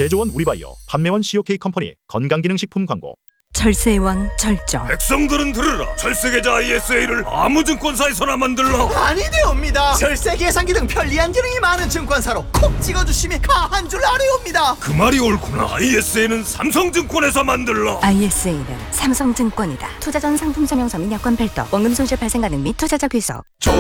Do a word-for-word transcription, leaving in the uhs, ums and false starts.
제조원 우리바이오, 판매원 씨오케이 컴퍼니 건강기능식품 광고. 절세의 왕 절정. 백성들은 들으라. 절세계좌 아이에스에이를 아무 증권사에서나 만들라. 아니되옵니다. 절세 계산기 등 편리한 기능이 많은 증권사로 콕 찍어주심이 가한 줄 아래옵니다. 그 말이 옳구나. 아이에스에이는 삼성증권에서 만들라. 아이에스에이는 삼성증권이다. 투자 전 상품 설명 서민 약관 별도, 원금 손실 발생 가능 및 투자자 귀속. 좋은